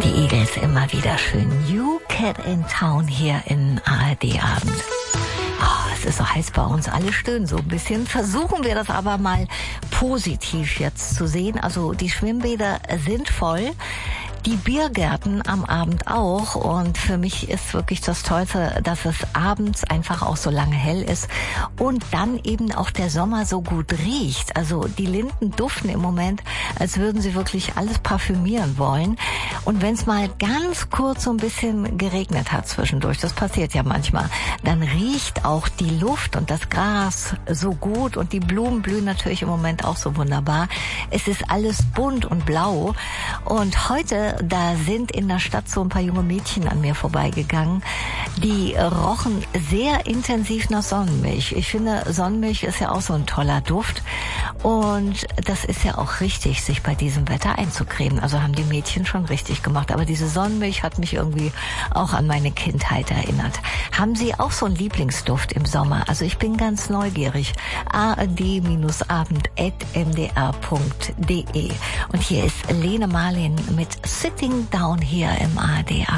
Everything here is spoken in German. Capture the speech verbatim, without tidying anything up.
Die Eagles immer wieder schön. New Cat in Town hier im A R D-Abend. Oh, es ist so heiß bei uns, alle stöhnen so ein bisschen. Versuchen wir das aber mal positiv jetzt zu sehen. Also die Schwimmbäder sind voll. Die Biergärten am Abend auch, und für mich ist wirklich das Tollste, dass es abends einfach auch so lange hell ist und dann eben auch der Sommer so gut riecht. Also die Linden duften im Moment, als würden sie wirklich alles parfümieren wollen. Und wenn es mal ganz kurz so ein bisschen geregnet hat zwischendurch, das passiert ja manchmal, dann riecht auch die Luft und das Gras so gut und die Blumen blühen natürlich im Moment auch so wunderbar. Es ist alles bunt und blau, und heute da sind in der Stadt so ein paar junge Mädchen an mir vorbeigegangen, die rochen sehr intensiv nach Sonnenmilch. Ich finde, Sonnenmilch ist ja auch so ein toller Duft, und das ist ja auch richtig, sich bei diesem Wetter einzucremen. Also haben die Mädchen schon richtig gemacht, aber diese Sonnenmilch hat mich irgendwie auch an meine Kindheit erinnert. Haben Sie auch so einen Lieblingsduft im Sommer? Also ich bin ganz neugierig. a r d abend at m d r punkt d e. Und hier ist Lene Marlin mit Sitting Down hier im A R D.